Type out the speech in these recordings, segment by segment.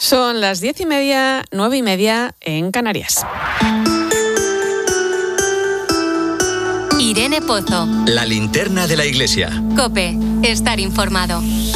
Son las 10:30, 9:30 en Canarias. Irene Pozo. La linterna de la iglesia. COPE. Estar informado.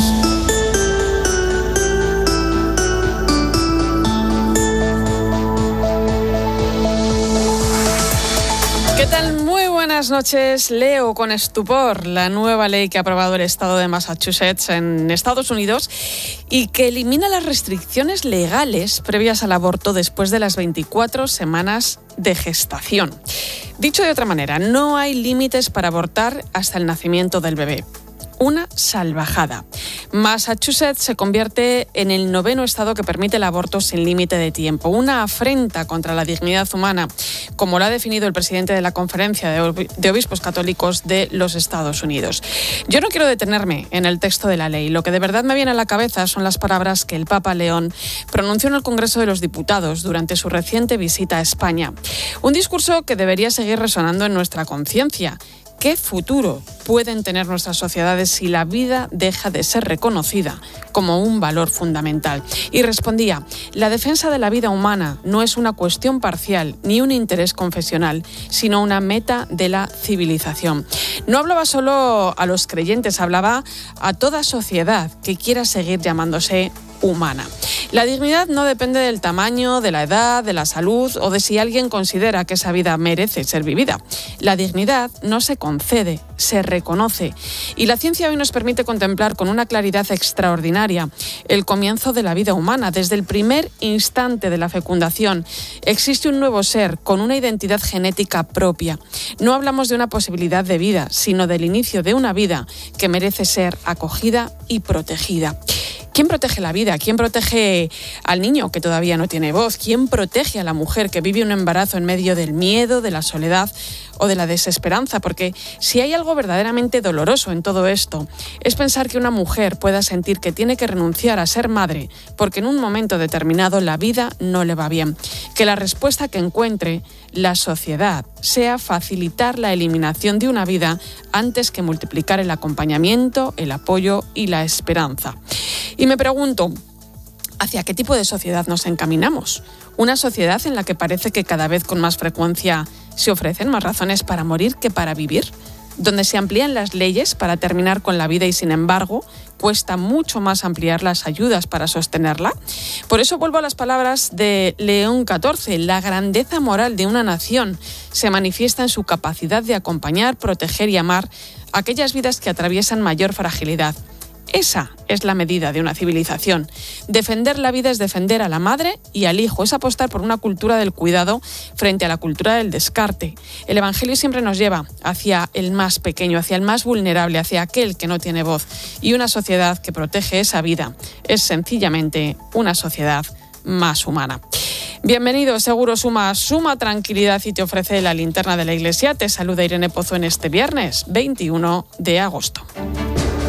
¿Qué tal? Muy buenas noches. Leo con estupor la nueva ley que ha aprobado el estado de Massachusetts en Estados Unidos y que elimina las restricciones legales previas al aborto después de las 24 semanas de gestación. Dicho de otra manera, no hay límites para abortar hasta el nacimiento del bebé. Una salvajada. Massachusetts se convierte en el 9º estado que permite el aborto sin límite de tiempo. Una afrenta contra la dignidad humana, como lo ha definido el presidente de la Conferencia de Obispos Católicos de los Estados Unidos. Yo no quiero detenerme en el texto de la ley. Lo que de verdad me viene a la cabeza son las palabras que el Papa León pronunció en el Congreso de los Diputados durante su reciente visita a España. Un discurso que debería seguir resonando en nuestra conciencia. ¿Qué futuro pueden tener nuestras sociedades si la vida deja de ser reconocida como un valor fundamental? Y respondía, la defensa de la vida humana no es una cuestión parcial ni un interés confesional, sino una meta de la civilización. No hablaba solo a los creyentes, hablaba a toda sociedad que quiera seguir llamándose humana. La dignidad no depende del tamaño, de la edad, de la salud o de si alguien considera que esa vida merece ser vivida. La dignidad no se concede, se reconoce. Y la ciencia hoy nos permite contemplar con una claridad extraordinaria el comienzo de la vida humana. Desde el primer instante de la fecundación existe un nuevo ser con una identidad genética propia. No hablamos de una posibilidad de vida, sino del inicio de una vida que merece ser acogida y protegida. ¿Quién protege la vida? ¿Quién protege al niño que todavía no tiene voz? ¿Quién protege a la mujer que vive un embarazo en medio del miedo, de la soledad o de la desesperanza? Porque si hay algo verdaderamente doloroso en todo esto, es pensar que una mujer pueda sentir que tiene que renunciar a ser madre porque en un momento determinado la vida no le va bien. Que la respuesta que encuentre la sociedad sea facilitar la eliminación de una vida antes que multiplicar el acompañamiento, el apoyo y la esperanza. Y me pregunto, ¿hacia qué tipo de sociedad nos encaminamos? ¿Una sociedad en la que parece que cada vez con más frecuencia se ofrecen más razones para morir que para vivir? ¿Donde se amplían las leyes para terminar con la vida y, sin embargo, cuesta mucho más ampliar las ayudas para sostenerla? Por eso vuelvo a las palabras de León XIV. La grandeza moral de una nación se manifiesta en su capacidad de acompañar, proteger y amar aquellas vidas que atraviesan mayor fragilidad. Esa es la medida de una civilización. Defender la vida es defender a la madre y al hijo, es apostar por una cultura del cuidado frente a la cultura del descarte. El Evangelio siempre nos lleva hacia el más pequeño, hacia el más vulnerable, hacia aquel que no tiene voz. Y una sociedad que protege esa vida es sencillamente una sociedad más humana. Bienvenido, Seguro Suma tranquilidad y te ofrece la linterna de la iglesia. Te saluda Irene Pozo en este viernes 21 de agosto.